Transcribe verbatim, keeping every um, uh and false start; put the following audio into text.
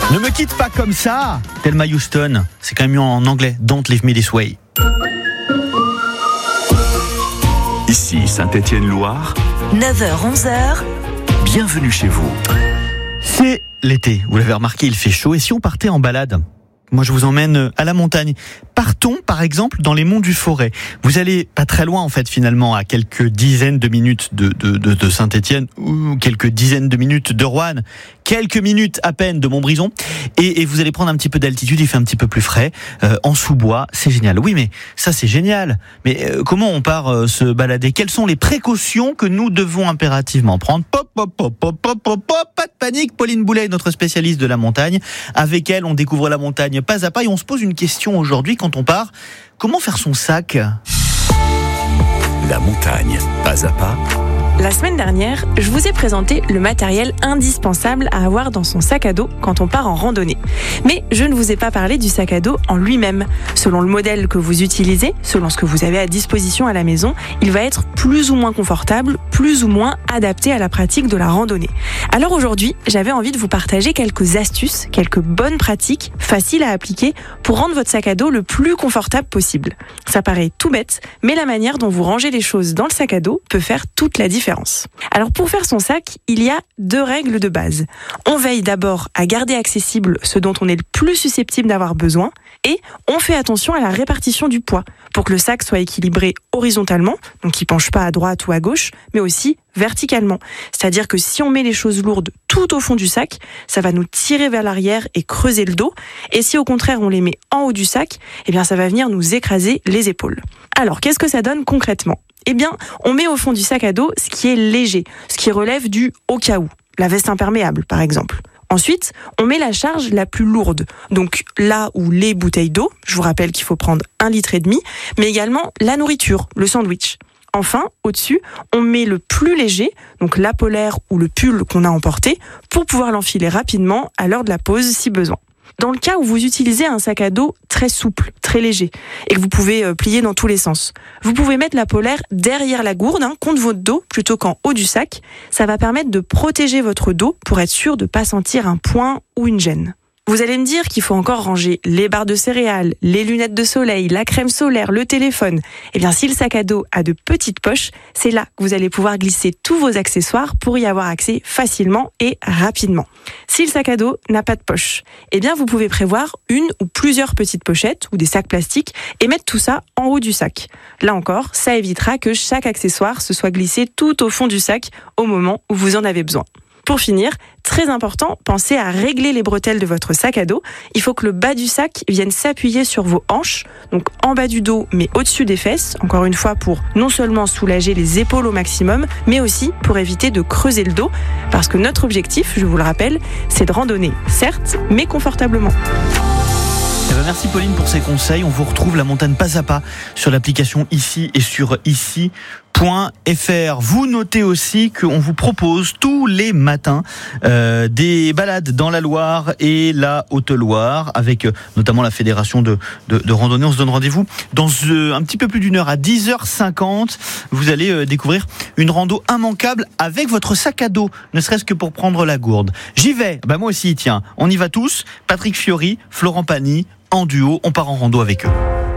Ne me quitte pas comme ça, Thelma Houston. C'est quand même mieux en anglais. Don't leave me this way. Ici Saint-Étienne-Loire. neuf heures onze heures. Bienvenue chez vous. C'est l'été. Vous l'avez remarqué, il fait chaud. Et si on partait en balade ? Moi, je vous emmène à la montagne. Partons, par exemple, dans les monts du Forêt. Vous allez pas très loin, en fait, finalement, à quelques dizaines de minutes de, de, de, de Saint-Étienne ou quelques dizaines de minutes de Roanne, quelques minutes à peine de Montbrison. Et, et vous allez prendre un petit peu d'altitude, il fait un petit peu plus frais, euh, en sous-bois. C'est génial. Oui, mais ça, c'est génial. Mais euh, comment on part euh, se balader ? Quelles sont les précautions que nous devons impérativement prendre ? Pop, pop, pop, pop, pop, pop, pop, pas de panique. Pauline Boulet, notre spécialiste de la montagne. Avec elle, on découvre la montagne pas à pas et on se pose une question aujourd'hui quand on part. Comment faire son sac ? La montagne, pas à pas. La semaine dernière, je vous ai présenté le matériel indispensable à avoir dans son sac à dos quand on part en randonnée. Mais je ne vous ai pas parlé du sac à dos en lui-même. Selon le modèle que vous utilisez, selon ce que vous avez à disposition à la maison, il va être plus ou moins confortable, plus ou moins adapté à la pratique de la randonnée. Alors aujourd'hui, j'avais envie de vous partager quelques astuces, quelques bonnes pratiques, faciles à appliquer pour rendre votre sac à dos le plus confortable possible. Ça paraît tout bête, mais la manière dont vous rangez les choses dans le sac à dos peut faire toute la différence. Alors pour faire son sac, il y a deux règles de base. On veille d'abord à garder accessible ce dont on est le plus susceptible d'avoir besoin et on fait attention à la répartition du poids pour que le sac soit équilibré horizontalement, donc qu'il ne penche pas à droite ou à gauche, mais aussi verticalement. C'est-à-dire que si on met les choses lourdes tout au fond du sac, ça va nous tirer vers l'arrière et creuser le dos. Et si au contraire on les met en haut du sac, eh bien ça va venir nous écraser les épaules. Alors qu'est-ce que ça donne concrètement ? Eh bien, on met au fond du sac à dos ce qui est léger, ce qui relève du au cas où, la veste imperméable par exemple. Ensuite, on met la charge la plus lourde, donc là où les bouteilles d'eau, je vous rappelle qu'il faut prendre un litre et demi, mais également la nourriture, le sandwich. Enfin, au-dessus, on met le plus léger, donc la polaire ou le pull qu'on a emporté, pour pouvoir l'enfiler rapidement à l'heure de la pause si besoin. Dans le cas où vous utilisez un sac à dos très souple, très léger, et que vous pouvez plier dans tous les sens, vous pouvez mettre la polaire derrière la gourde, hein, contre votre dos, plutôt qu'en haut du sac. Ça va permettre de protéger votre dos pour être sûr de ne pas sentir un point ou une gêne. Vous allez me dire qu'il faut encore ranger les barres de céréales, les lunettes de soleil, la crème solaire, le téléphone. Eh bien, si le sac à dos a de petites poches, c'est là que vous allez pouvoir glisser tous vos accessoires pour y avoir accès facilement et rapidement. Si le sac à dos n'a pas de poche, eh bien, vous pouvez prévoir une ou plusieurs petites pochettes ou des sacs plastiques et mettre tout ça en haut du sac. Là encore, ça évitera que chaque accessoire se soit glissé tout au fond du sac au moment où vous en avez besoin. Pour finir, très important, pensez à régler les bretelles de votre sac à dos. Il faut que le bas du sac vienne s'appuyer sur vos hanches, donc en bas du dos mais au-dessus des fesses, encore une fois pour non seulement soulager les épaules au maximum, mais aussi pour éviter de creuser le dos, parce que notre objectif, je vous le rappelle, c'est de randonner, certes, mais confortablement. Eh ben merci Pauline pour ces conseils. On vous retrouve la montagne pas à pas sur l'application Ici et sur ici point f r. Vous notez aussi qu'on vous propose tous les matins euh, des balades dans la Loire et la Haute-Loire avec euh, notamment la fédération de, de, de randonnée. On se donne rendez-vous dans euh, un petit peu plus d'une heure à dix heures cinquante. Vous allez euh, découvrir une rando immanquable avec votre sac à dos, ne serait-ce que pour prendre la gourde. J'y vais. Bah moi aussi, tiens. On y va tous. Patrick Fiori, Florent Pagny, en duo. On part en rando avec eux.